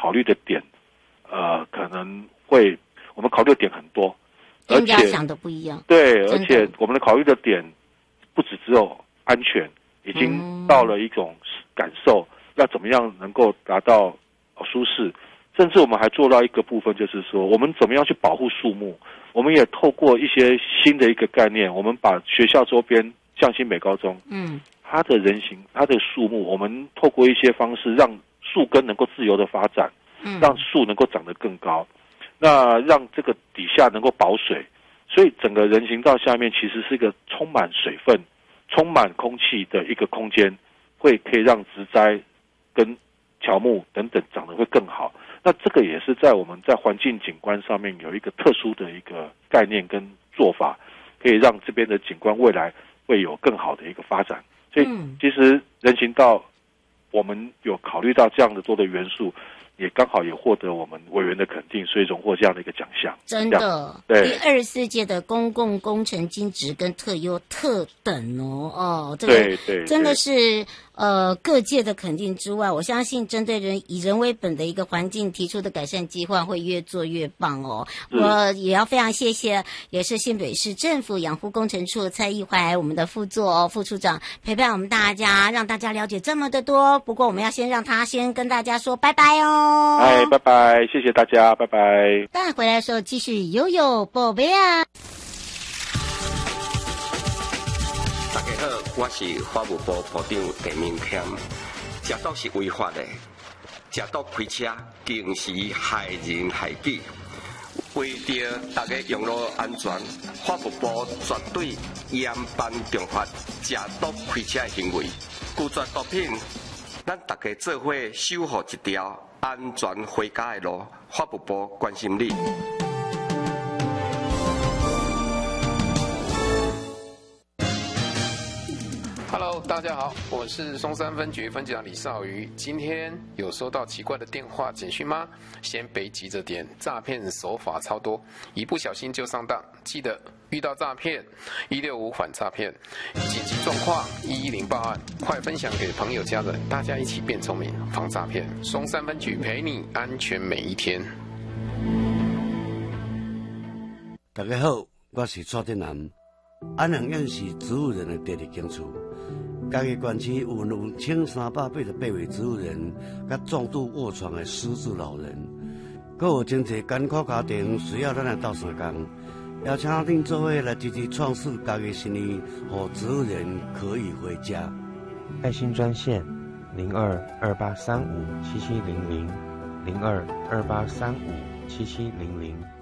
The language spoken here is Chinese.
考虑的点，可能会我们考虑的点很多， 跟人家想的不一样。 对，而且我们的考虑的点不只有安全，已经到了一种感受，要怎么样能够达到舒适，甚至我们还做到一个部分，就是说我们怎么样去保护树木。我们也透过一些新的一个概念，我们把学校周边，像新北高中，它的人行、它的树木，我们透过一些方式，让树根能够自由的发展，让树能够长得更高，那让这个底下能够保水，所以整个人行道下面其实是一个充满水分、充满空气的一个空间，可以让植栽跟乔木等等长得会更好。那这个也是在我们在环境景观上面有一个特殊的一个概念跟做法，可以让这边的景观未来会有更好的一个发展。所以其实人行道我们有考虑到这样的多的元素，也刚好也获得我们委员的肯定，所以荣获这样的一个奖项。 真的，对，第24届的公共工程金质跟特优特等哦，这个对真的是各界的肯定之外，我相信针对以人为本的一个环境提出的改善计划会越做越棒哦。我也要非常谢谢，也是新北市政府养护工程处蔡义怀我们的副处长陪伴我们大家，让大家了解这么的多。不过我们要先让他先跟大家说拜拜哦。 拜拜，谢谢大家，拜拜。 当然回来的时候继续悠宝贝啊。 大家好，我是法务部部长陈明谦。食毒是违法的，食毒开车更是害人害己。为着大家用路安全，法务部绝对严办重罚食毒开车的行为。拒绝毒品，咱大家做伙守护一条安全回家的路。法务部关心你。 Hello， 大家好，我是松山分局分局长李少瑜。今天有收到奇怪的电话简讯吗？先别急着点，诈骗手法超多，一不小心就上当。记得遇到诈骗，165反诈骗，紧急状况110报案，快分享给朋友家人，大家一起变聪明，防诈骗。松山分局陪你安全每一天。 大家好，我是蔡振南。安阳县是植物人的第二警处，嘉义县区有2388位植物人，甲重度卧床的失智老人，还有真侪艰苦家庭需要咱来斗相共，邀请恁做伙来支持创世嘉义新义，让植物人可以回家。 爱心专线0228357700，0228357700。